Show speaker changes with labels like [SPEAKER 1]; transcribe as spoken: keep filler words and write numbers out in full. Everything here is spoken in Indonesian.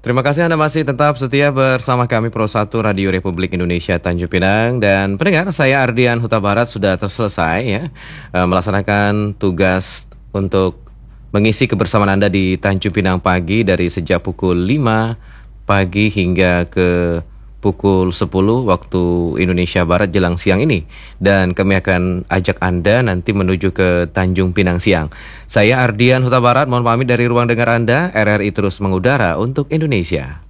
[SPEAKER 1] Terima kasih Anda masih tetap setia bersama kami Pro satu Radio Republik Indonesia Tanjung Pinang. Dan pendengar, saya Ardian Huta Barat sudah terselesai ya eh, melaksanakan tugas untuk mengisi kebersamaan Anda di Tanjung Pinang pagi dari sejak pukul lima pagi hingga ke pukul sepuluh waktu Indonesia Barat jelang siang ini. Dan kami akan ajak Anda nanti menuju ke Tanjung Pinang siang. Saya Ardian Huta Barat, mohon pamit dari ruang dengar Anda. R R I terus mengudara untuk Indonesia.